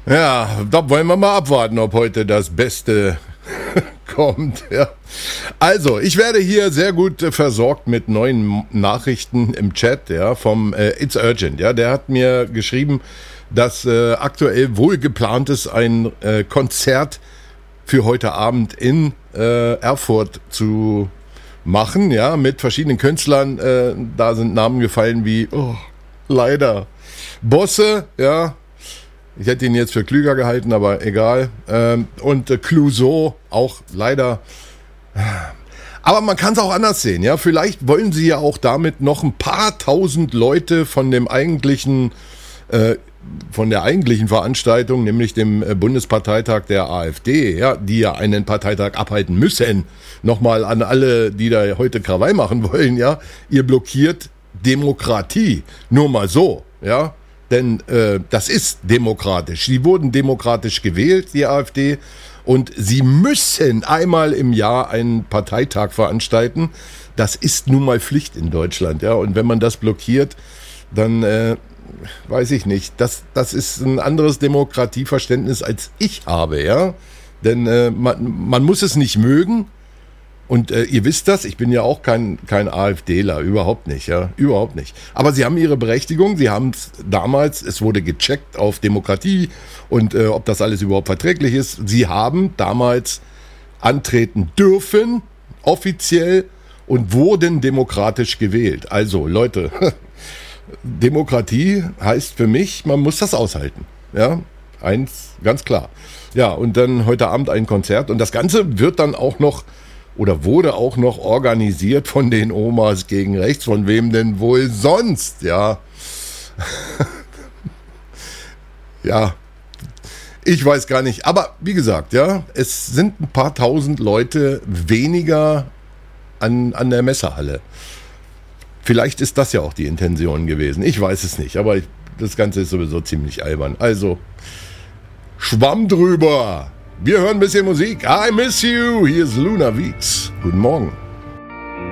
Ja, da wollen wir mal abwarten, ob heute das Beste kommt. Ja. Also, ich werde hier sehr gut versorgt mit neuen Nachrichten im Chat, ja, vom It's Urgent. Ja, der hat mir geschrieben, dass aktuell wohl geplant ist, ein Konzert für heute Abend in Erfurt zu machen, ja, mit verschiedenen Künstlern. Da sind Namen gefallen wie, leider, Bosse, ja. Ich hätte ihn jetzt für klüger gehalten, aber egal. Und Clouseau auch leider. Aber man kann es auch anders sehen, ja. Vielleicht wollen sie ja auch damit noch ein paar tausend Leute von der eigentlichen Veranstaltung, nämlich dem Bundesparteitag der AfD, ja, die ja einen Parteitag abhalten müssen. Nochmal an alle, die da heute Krawall machen wollen, ja. Ihr blockiert Demokratie. Nur mal so, ja. Denn das ist demokratisch. Sie wurden demokratisch gewählt, die AfD, und sie müssen einmal im Jahr einen Parteitag veranstalten. Das ist nun mal Pflicht in Deutschland, ja. Und wenn man das blockiert, dann weiß ich nicht. Das ist ein anderes Demokratieverständnis, als ich habe, ja. Denn man muss es nicht mögen. Und ihr wisst das, ich bin ja auch kein AfDler, überhaupt nicht, ja, überhaupt nicht. Aber sie haben ihre Berechtigung, sie haben es damals, es wurde gecheckt auf Demokratie und ob das alles überhaupt verträglich ist. Sie haben damals antreten dürfen, offiziell, und wurden demokratisch gewählt. Also Leute, Demokratie heißt für mich, man muss das aushalten, ja, eins ganz klar. Ja, und dann heute Abend ein Konzert und das Ganze wird dann auch noch oder wurde auch noch organisiert von den Omas gegen rechts, von wem denn wohl sonst, ja. Ja, ich weiß gar nicht, aber wie gesagt, ja, es sind ein paar tausend Leute weniger an der Messehalle. Vielleicht ist das ja auch die Intention gewesen, ich weiß es nicht, aber das Ganze ist sowieso ziemlich albern. Also, Schwamm drüber! Wir hören ein bisschen Musik. I miss you. Hier ist Luna Weeks. Guten Morgen.